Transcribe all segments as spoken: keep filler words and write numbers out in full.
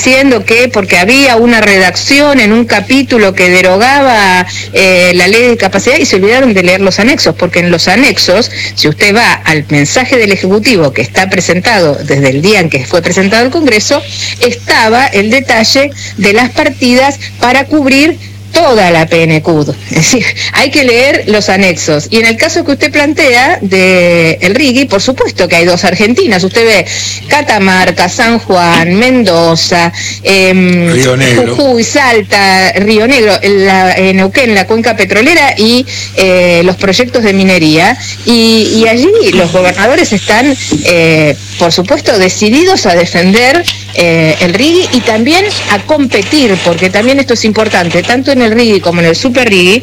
diciendo que porque había una redacción en un capítulo que derogaba eh, la ley de discapacidad y se olvidaron de leer los anexos, porque en los anexos, si usted va al mensaje del Ejecutivo que está presentado desde el día en que fue presentado al Congreso, estaba el detalle de las partidas para cubrir toda la P N C U D. Es decir, hay que leer los anexos. Y en el caso que usted plantea de el R I G I, por supuesto que hay dos Argentinas. Usted ve Catamarca, San Juan, Mendoza, eh, Río Negro, Jujuy, Salta, Río Negro, la, eh, Neuquén, la cuenca petrolera y eh, los proyectos de minería. Y, y allí los gobernadores están, eh, por supuesto, decididos a defender eh, el R I G I y también a competir, porque también esto es importante, tanto en el R I G I como en el Super R I G I,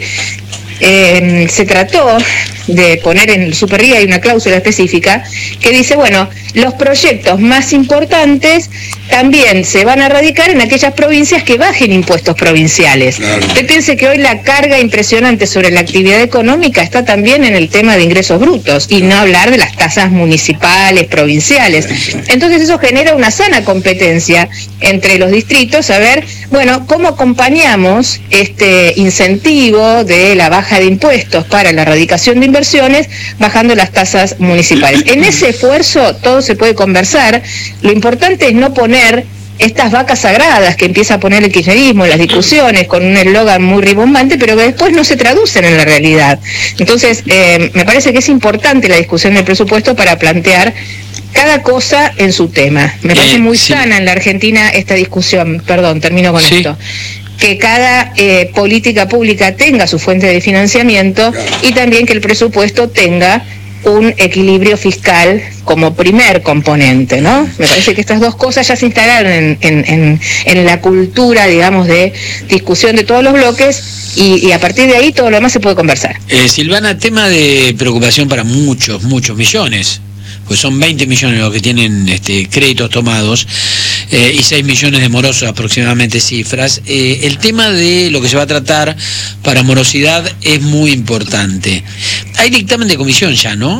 eh, se trató de poner en el Super R I G I, hay una cláusula específica que dice, bueno, los proyectos más importantes también se van a radicar en aquellas provincias que bajen impuestos provinciales. Claro. Usted piense que hoy la carga impresionante sobre la actividad económica está también en el tema de ingresos brutos, y no hablar de las tasas municipales, provinciales. Entonces eso genera una sana competencia entre los distritos, a ver, bueno, cómo acompañamos este incentivo de la baja de impuestos para la erradicación de inversiones, bajando las tasas municipales. En ese esfuerzo todo se puede conversar. Lo importante es no poner estas vacas sagradas que empieza a poner el kirchnerismo en las discusiones con un eslogan muy rimbombante, pero que después no se traducen en la realidad. Entonces, eh, me parece que es importante la discusión del presupuesto para plantear cada cosa en su tema. Me parece muy eh, sí. sana en la Argentina esta discusión. Perdón, termino con sí. esto. Que cada eh, política pública tenga su fuente de financiamiento y también que el presupuesto tenga un equilibrio fiscal como primer componente, ¿no? Me parece que estas dos cosas ya se instalaron en, en, en, en la cultura, digamos, de discusión de todos los bloques y, y a partir de ahí todo lo demás se puede conversar. Eh, Silvana, tema de preocupación para muchos, muchos millones, pues son veinte millones los que tienen este, créditos tomados eh, y seis millones de morosos aproximadamente cifras. Eh, el tema de lo que se va a tratar para morosidad es muy importante. Hay dictamen de comisión ya, ¿no?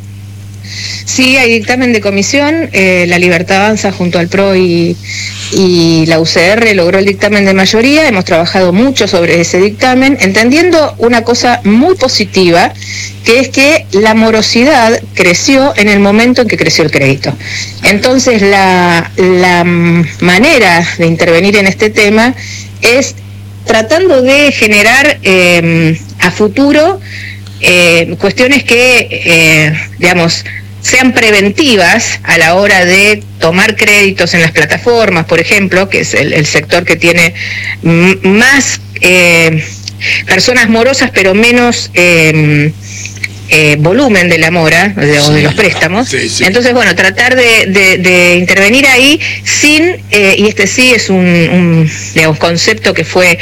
Sí, hay dictamen de comisión, eh, La Libertad Avanza junto al P R O y, y la U C R logró el dictamen de mayoría. Hemos trabajado mucho sobre ese dictamen, entendiendo una cosa muy positiva, que es que la morosidad creció en el momento en que creció el crédito. Entonces la, la manera de intervenir en este tema es tratando de generar eh, a futuro eh, cuestiones que, eh, digamos, sean preventivas a la hora de tomar créditos en las plataformas, por ejemplo, que es el, el sector que tiene m- más eh, personas morosas, pero menos eh, eh, volumen de la mora, de, o de los préstamos. Sí, sí. Entonces, bueno, tratar de, de, de intervenir ahí sin, eh, y este sí es un, un digamos, concepto que fue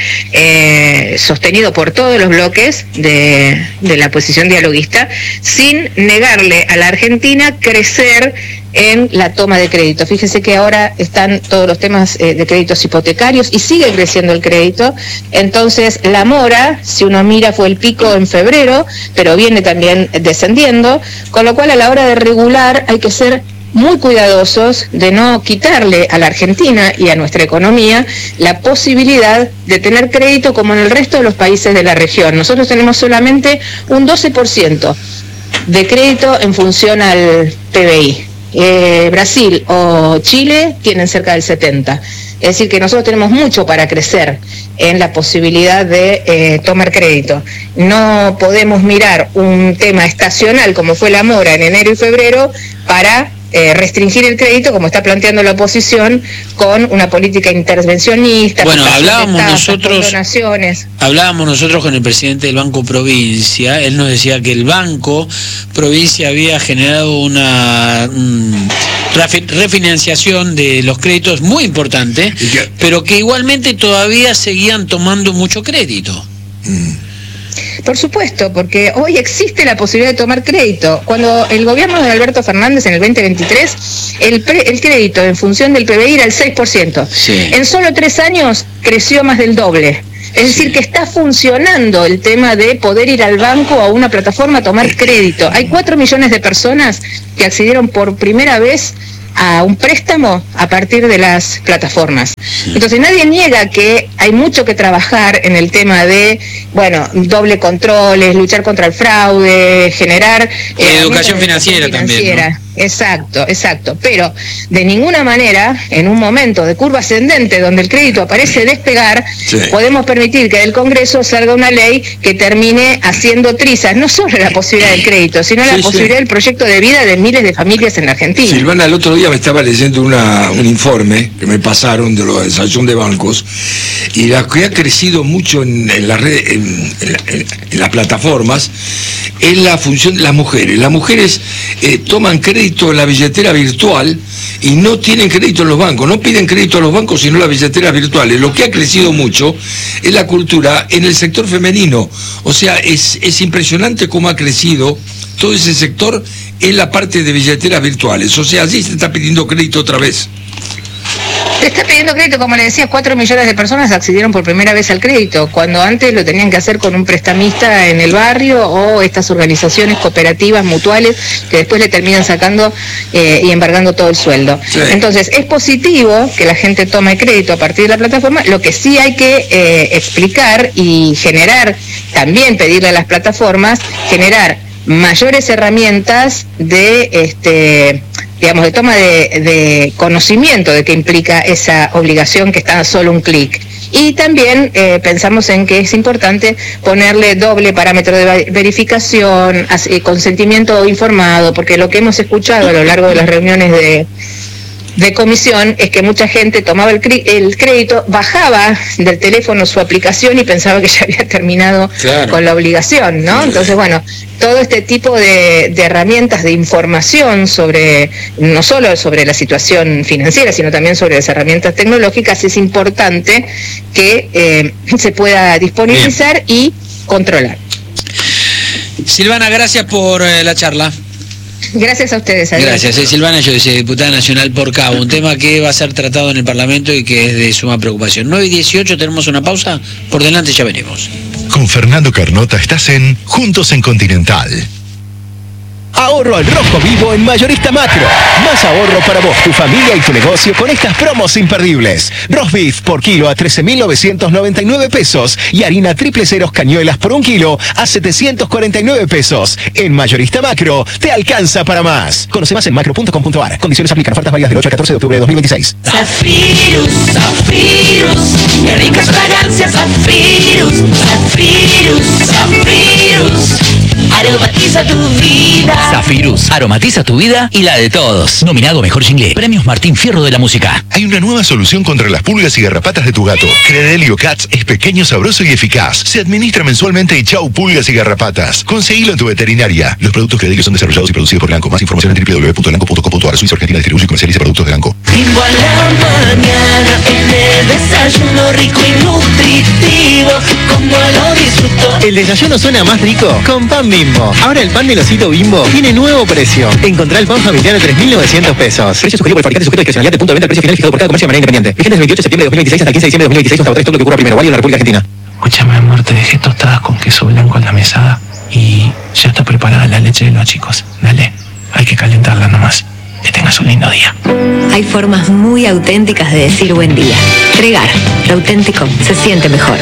eh, sostenido por todos los bloques de, de la posición dialoguista, sin negarle a la Argentina crecer en la toma de crédito. Fíjese que ahora están todos los temas eh, de créditos hipotecarios y sigue creciendo el crédito. Entonces, la mora, si uno mira, fue el pico en febrero, pero viene también descendiendo, con lo cual a la hora de regular hay que ser muy cuidadosos de no quitarle a la Argentina y a nuestra economía la posibilidad de tener crédito como en el resto de los países de la región. Nosotros tenemos solamente un doce por ciento de crédito en función al P B I. Eh, Brasil o Chile tienen cerca del setenta. Es decir, que nosotros tenemos mucho para crecer en la posibilidad de eh, tomar crédito. No podemos mirar un tema estacional como fue la mora en enero y febrero para eh, restringir el crédito como está planteando la oposición con una política intervencionista. Bueno, hablábamos tasas, nosotros donaciones. Hablábamos nosotros con el presidente del Banco Provincia. Él nos decía que el Banco Provincia había generado una um, refinanciación de los créditos muy importante, pero que igualmente todavía seguían tomando mucho crédito. Mm. Por supuesto, porque hoy existe la posibilidad de tomar crédito. Cuando el gobierno de Alberto Fernández en el veinte veintitrés, el, pre, el crédito en función del P B I era el seis por ciento. Sí. En solo tres años creció más del doble. Es decir, que está funcionando el tema de poder ir al banco o a una plataforma a tomar crédito. Hay cuatro millones de personas que accedieron por primera vez a un préstamo a partir de las plataformas. Entonces nadie niega que hay mucho que trabajar en el tema de, bueno, doble controles, luchar contra el fraude, generar... Eh, educación financiera, financiera también, ¿no? Exacto, exacto. Pero de ninguna manera, en un momento de curva ascendente donde el crédito aparece despegar, sí, podemos permitir que del Congreso salga una ley que termine haciendo trizas, no solo la posibilidad del crédito, sino sí, la posibilidad sí. del proyecto de vida de miles de familias en la Argentina. Silvana, el otro día me estaba leyendo una, un informe que me pasaron de la Asociación de Bancos, y la que ha crecido mucho en, en, la red, en, en, la, en las plataformas es la función de las mujeres. Las mujeres eh, toman crédito en la billetera virtual y no tienen crédito en los bancos, no piden crédito a los bancos sino las billeteras virtuales. Lo que ha crecido mucho es la cultura en el sector femenino. O sea, es, es impresionante cómo ha crecido todo ese sector en la parte de billeteras virtuales. O sea, allí se está pidiendo crédito otra vez. Se está pidiendo crédito, como le decía, cuatro millones de personas accedieron por primera vez al crédito, cuando antes lo tenían que hacer con un prestamista en el barrio o estas organizaciones cooperativas mutuales que después le terminan sacando eh, y embargando todo el sueldo. Sí. Entonces, es positivo que la gente tome crédito a partir de la plataforma. Lo que sí hay que eh, explicar y generar, también pedirle a las plataformas, generar mayores herramientas de este digamos de toma de, de conocimiento de qué implica esa obligación que está a solo un clic. Y también eh, pensamos en que es importante ponerle doble parámetro de verificación, eh, consentimiento informado, porque lo que hemos escuchado a lo largo de las reuniones de de comisión es que mucha gente tomaba el, el crédito, bajaba del teléfono su aplicación y pensaba que ya había terminado claro. con la obligación, ¿no? Entonces, bueno, todo este tipo de, de herramientas de información sobre, no solo sobre la situación financiera, sino también sobre las herramientas tecnológicas, es importante que eh, se pueda disponibilizar Bien. y controlar. Silvana, gracias por eh, la charla. Gracias a ustedes. Adiós. Gracias. Soy Silvana, yo soy diputada nacional por Cabo, un tema que va a ser tratado en el Parlamento y que es de suma preocupación. nueve y dieciocho, tenemos una pausa, por delante ya venimos. Con Fernando Carnota estás en Juntos en Continental. Ahorro al rojo vivo en Mayorista Macro. Más ahorro para vos, tu familia y tu negocio con estas promos imperdibles. Roast beef por kilo a trece mil novecientos noventa y nueve pesos y harina triple ceros cañuelas por un kilo a setecientos cuarenta y nueve pesos. En Mayorista Macro te alcanza para más. Conoce más en macro punto com punto ar. Condiciones aplican. Ofertas válidas del ocho al catorce de octubre de dos mil veintiséis. Zafirus, Zafirus, qué ricas fragancias. Zafirus, Zafirus, Zafirus, aromatiza tu vida. Zafirus, aromatiza tu vida y la de todos. Nominado Mejor Jingle, Premios Martín Fierro de la Música. Hay una nueva solución contra las pulgas y garrapatas de tu gato. Credelio Cats es pequeño, sabroso y eficaz. Se administra mensualmente y chau pulgas y garrapatas. Conseguilo en tu veterinaria. Los productos Credelio son desarrollados y producidos por Glanco. Más información en doble u doble u doble u punto glanco punto com punto ar. Suiza Argentina distribuye y comercializa productos de Glanco. Bimbo a la mañana, en el desayuno rico y nutritivo, como lo disfruto. El desayuno suena más rico con pan Bimbo. Ahora el pan del osito Bimbo tiene nuevo precio. Encontrá el pan familiar a tres mil novecientos pesos. Precio sugerido por el fabricante sujeto a discrecionalidad. Punto de venta. El precio final fijado por cada comercio de manera independiente. Vigente del veintiocho de septiembre de dos mil veintiséis hasta el quince de diciembre de dos mil veintiséis. Hasta agotar todo lo que ocurra primero. Válido en la República Argentina. Escúchame, amor, te dejé tostadas con queso blanco en la mesada y ya está preparada la leche de los chicos. Dale, hay que calentarla nomás. Que tengas un lindo día. Hay formas muy auténticas de decir buen día. Regar, lo auténtico se siente mejor.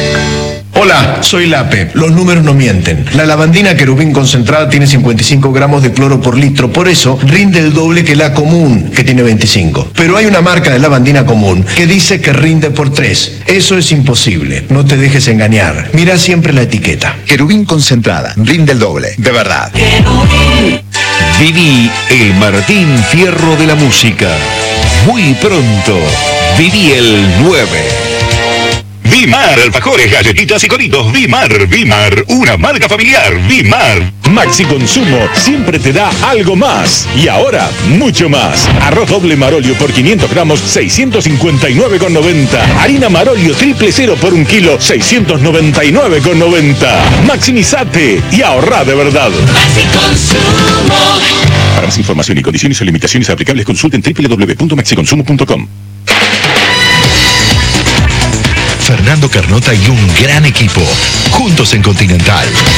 Hola, soy Lape. Los números no mienten. La lavandina Querubín concentrada tiene cincuenta y cinco gramos de cloro por litro, por eso rinde el doble que la común, que tiene veinticinco. Pero hay una marca de lavandina común que dice que rinde por tres. Eso es imposible. No te dejes engañar. Mira siempre la etiqueta. Querubín concentrada, rinde el doble, de verdad. Querubín. Viví el Martín Fierro de la música. Muy pronto, viví el nueve. Vimar, alfajores, galletitas y coritos. Vimar, Vimar, una marca familiar. Vimar. Maxi Consumo siempre te da algo más. Y ahora, mucho más. Arroz doble Marolio por quinientos gramos, seiscientos cincuenta y nueve con noventa. Harina Marolio triple cero por un kilo, seiscientos noventa y nueve con noventa. Maximizate y ahorra de verdad. Maxi Consumo. Para más información y condiciones o limitaciones aplicables, consulten doble u doble u doble u punto maxi consumo punto com. Fernando Carnota y un gran equipo. Juntos en Continental.